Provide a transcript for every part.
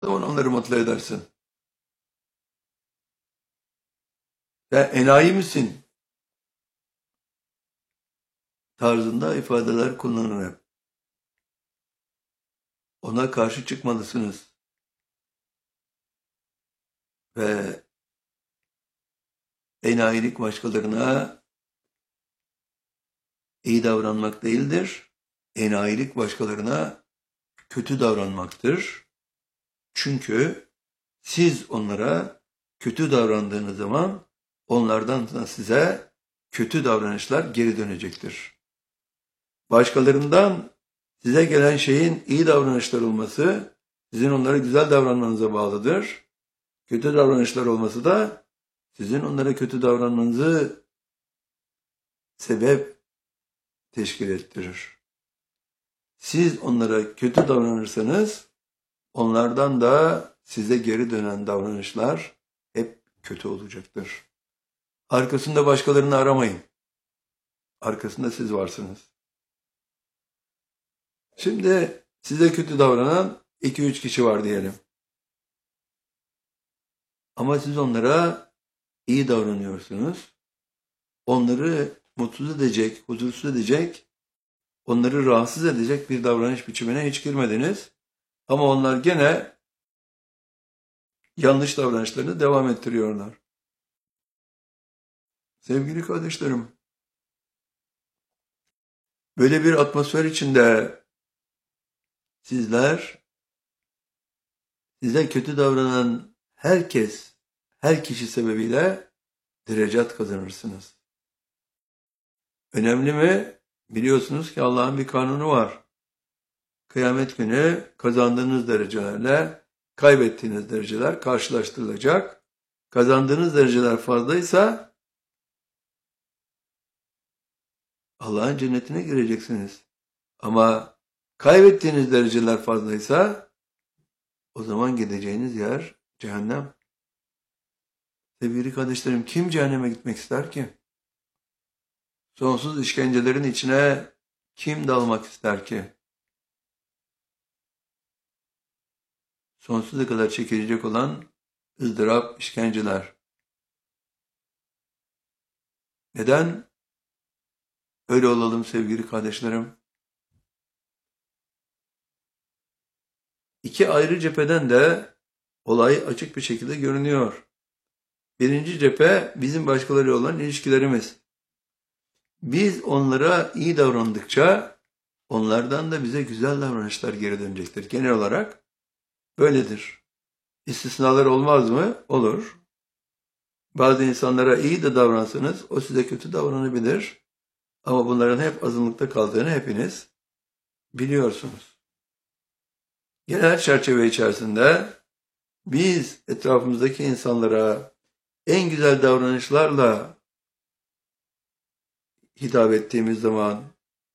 zaman onları mutlu edersin. Sen enayi misin? Tarzında ifadeler kullanır hep. Ona karşı çıkmalısınız. Ve enayilik başkalarına iyi davranmak değildir. Enayilik başkalarına kötü davranmaktır. Çünkü siz onlara kötü davrandığınız zaman onlardan da size kötü davranışlar geri dönecektir. Başkalarından size gelen şeyin iyi davranışlar olması sizin onlara güzel davranmanıza bağlıdır. Kötü davranışlar olması da sizin onlara kötü davranmanızı sebep teşkil ettirir. Siz onlara kötü davranırsanız onlardan da size geri dönen davranışlar hep kötü olacaktır. Arkasında başkalarını aramayın. Arkasında siz varsınız. Şimdi size kötü davranan 2-3 kişi var diyelim. Ama siz onlara iyi davranıyorsunuz. Onları mutsuz edecek, huzursuz edecek, onları rahatsız edecek bir davranış biçimine hiç girmediniz. Ama onlar gene yanlış davranışlarını devam ettiriyorlar. Sevgili kardeşlerim, böyle bir atmosfer içinde sizler, size kötü davranan herkes, her kişi sebebiyle derecat kazanırsınız. Önemli mi? Biliyorsunuz ki Allah'ın bir kanunu var. Kıyamet günü kazandığınız derecelerle kaybettiğiniz dereceler karşılaştırılacak. Kazandığınız dereceler fazlaysa Allah'ın cennetine gireceksiniz. Ama kaybettiğiniz dereceler fazlaysa o zaman gideceğiniz yer cehennem. Sevgili kardeşlerim, kim cehenneme gitmek ister ki? Sonsuz işkencelerin içine kim dalmak ister ki? Sonsuza kadar çekilecek olan ızdırap, işkenceler. Neden öyle olalım sevgili kardeşlerim? İki ayrı cepheden de olay açık bir şekilde görünüyor. Birinci cephe bizim başkalarıyla olan ilişkilerimiz. Biz onlara iyi davrandıkça onlardan da bize güzel davranışlar geri dönecektir. Genel olarak böyledir. İstisnalar olmaz mı? Olur. Bazı insanlara iyi de davransanız o size kötü davranabilir. Ama bunların hep azınlıkta kaldığını hepiniz biliyorsunuz. Genel çerçeve içerisinde biz etrafımızdaki insanlara en güzel davranışlarla hitap ettiğimiz zaman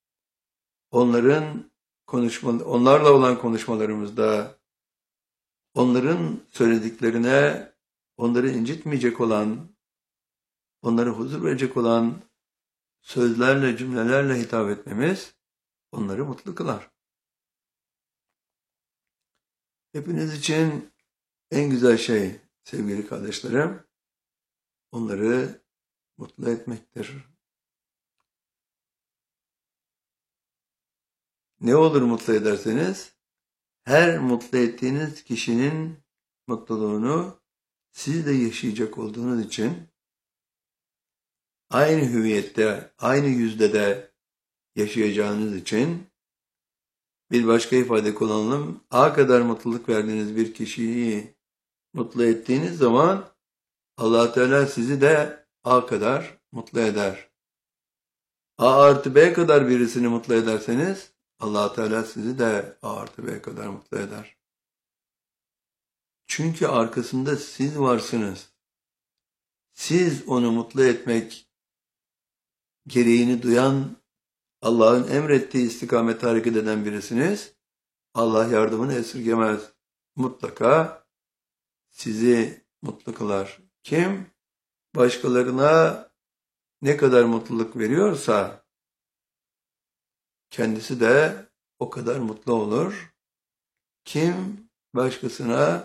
onlarla olan konuşmalarımızda onların söylediklerine onları incitmeyecek olan, onlara huzur verecek olan sözlerle, cümlelerle hitap etmemiz onları mutlu kılar. Hepiniz için en güzel şey sevgili kardeşlerim, onları mutlu etmektir. Ne olur mutlu ederseniz, her mutlu ettiğiniz kişinin mutluluğunu siz de yaşayacak olduğunuz için aynı hüviyette, aynı yüzde de yaşayacağınız için bir başka ifade kullanalım. A kadar mutluluk verdiğiniz bir kişiyi mutlu ettiğiniz zaman Allah Teala sizi de A kadar mutlu eder. A artı B kadar birisini mutlu ederseniz Allah Teala sizi de A artı B kadar mutlu eder. Çünkü arkasında siz varsınız. Siz onu mutlu etmek gereğini duyan, Allah'ın emrettiği istikamete hareket eden birisiniz. Allah yardımını esirgemez. Mutlaka sizi mutlu kılar. Kim? Başkalarına ne kadar mutluluk veriyorsa kendisi de o kadar mutlu olur. Kim başkasına